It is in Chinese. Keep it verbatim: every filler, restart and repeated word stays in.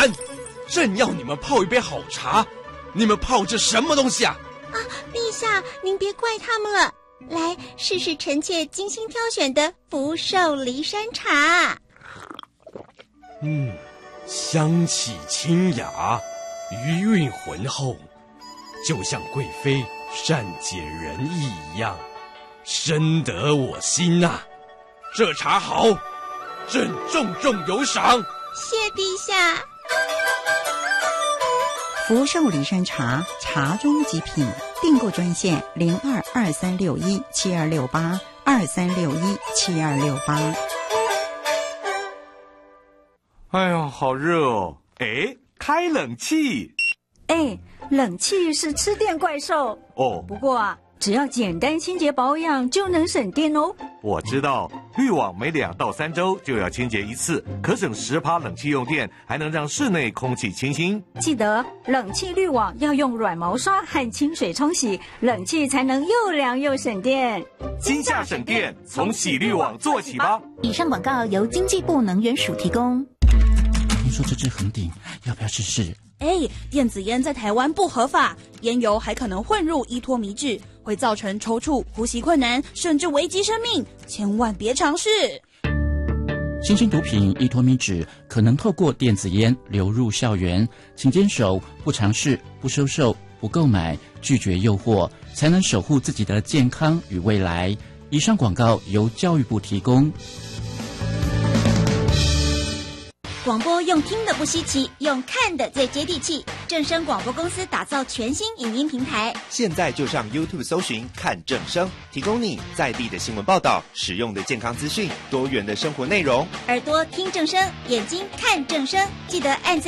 然，朕要你们泡一杯好茶，你们泡这什么东西啊？ 啊，陛下，您别怪他们了。来，试试臣妾精心挑选的福寿梨山茶。 嗯，香气清雅，余韵浑厚，就像贵妃善解人意一样，深得我心呐、啊。这茶好，朕重重有赏。 谢陛下。 福寿梨山茶，茶中极品。订购专线零二二三六一七二六八二三六一七二六八。 哎呀，好热哦！哎，开冷气。 哎，冷气是吃电怪兽哦。 不过啊，只要简单清洁保养就能省电哦。 我知道，滤网每两到三周就要清洁一次，可省十趴冷气用电，还能让室内空气清新。 记得冷气滤网要用软毛刷和清水冲洗，冷气才能又凉又省电。 今夏省电，从洗滤网做起吧。 以上广告由经济部能源署提供。 听说这支很顶，要不要试试？ 哎，电子烟在台湾不合法，烟油还可能混入依托醚质，会造成抽搐、呼吸困难，甚至危及生命，千万别尝试。 新兴毒品依托醚质可能透过电子烟流入校园，请坚守不尝试、不收受、不购买，拒绝诱惑，才能守护自己的健康与未来。以上广告由教育部提供。 广播用听的不稀奇，用看的最接地气。正声广播公司打造全新影音平台， 现在就上 YouTube 搜寻看正声，提供你在地的新闻报道、实用的健康资讯、多元的生活内容。 耳朵听正声，眼睛看正声，记得按赞